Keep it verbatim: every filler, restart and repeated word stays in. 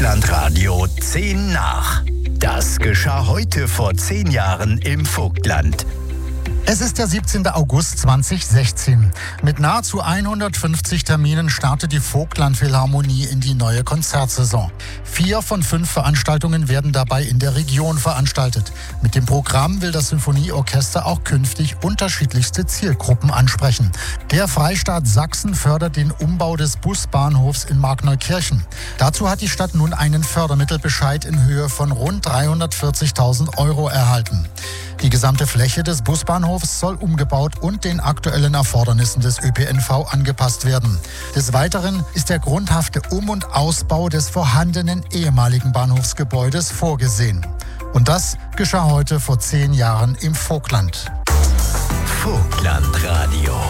Vogtlandradio zehn nach. Das geschah heute vor zehn Jahren im Vogtland. Es ist der siebzehnten August zweitausendsechzehn. Mit nahezu hundertfünfzig Terminen startet die Vogtland-Philharmonie in die neue Konzertsaison. Vier von fünf Veranstaltungen werden dabei in der Region veranstaltet. Mit dem Programm will das Sinfonieorchester auch künftig unterschiedlichste Zielgruppen ansprechen. Der Freistaat Sachsen fördert den Umbau des Busbahnhofs in Markneukirchen. Dazu hat die Stadt nun einen Fördermittelbescheid in Höhe von rund dreihundertvierzigtausend Euro erhalten. Die gesamte Fläche des Busbahnhofs soll umgebaut und den aktuellen Erfordernissen des Ö P N V angepasst werden. Des Weiteren ist der grundhafte Um- und Ausbau des vorhandenen ehemaligen Bahnhofsgebäudes vorgesehen. Und das geschah heute vor zehn Jahren im Vogtland. Vogtlandradio.